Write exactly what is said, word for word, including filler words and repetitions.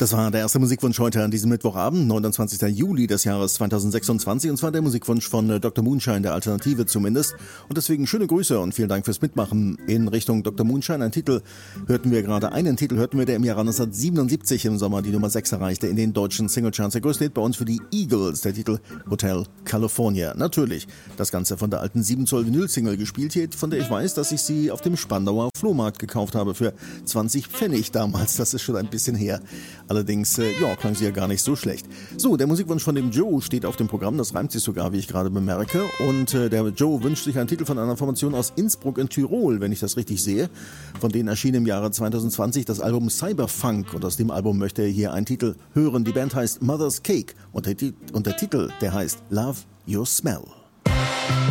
Das war der erste Musikwunsch heute an diesem Mittwochabend, neunundzwanzigster Juli des Jahres zweitausendsechsundzwanzig, und zwar der Musikwunsch von äh, Doktor Moonshine, der Alternative zumindest. Und deswegen schöne Grüße und vielen Dank fürs Mitmachen in Richtung Doktor Moonshine. Ein Titel hörten wir gerade, einen Titel hörten wir, der im Jahre neunzehnhundertsiebenundsiebzig im Sommer die Nummer sechs erreichte in den deutschen Singlecharts. Der größte Hit bei uns für die Eagles, der Titel Hotel California. Natürlich das Ganze von der alten sieben Zoll Vinyl-Single gespielt, hier, von der ich weiß, dass ich sie auf dem Spandauer Flohmarkt gekauft habe für zwanzig Pfennig damals. Das ist schon ein bisschen her. Allerdings, äh, ja, klang sie ja gar nicht so schlecht. So, der Musikwunsch von dem Joe steht auf dem Programm. Das reimt sich sogar, wie ich gerade bemerke. Und äh, der Joe wünscht sich einen Titel von einer Formation aus Innsbruck in Tirol, wenn ich das richtig sehe. Von denen erschien im Jahre zweitausendzwanzig das Album Cyberfunk. Und aus dem Album möchte er hier einen Titel hören. Die Band heißt Mother's Cake. Und der, und der Titel, der heißt Love Your Smell.